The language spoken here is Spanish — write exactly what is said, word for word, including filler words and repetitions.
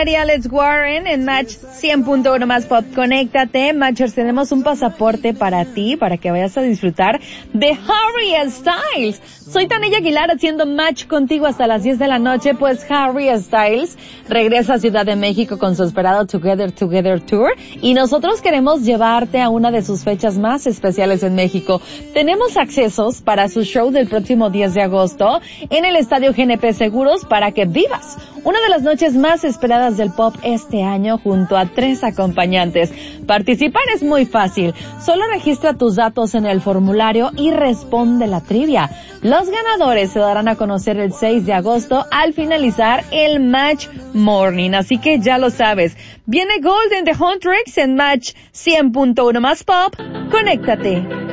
María y Alex Warren en Match cien punto uno más Pop. Conéctate, Matchers, tenemos un pasaporte para ti, para que vayas a disfrutar de Harry Styles. Soy Tania Aguilar haciendo match contigo hasta las diez de la noche, pues Harry Styles regresa a Ciudad de México con su esperado Together Together Tour y nosotros queremos llevarte a una de sus fechas más especiales en México. Tenemos accesos para su show del próximo diez de agosto en el Estadio G N P Seguros para que vivas una de las noches más esperadas del pop este año junto a tres acompañantes. Participar es muy fácil. Solo registra tus datos en el formulario y responde la trivia. Los ganadores se darán a conocer el seis de agosto al finalizar el Match Morning. Así que ya lo sabes. Viene Golden The Huntrix en Match cien punto uno más Pop. Conéctate.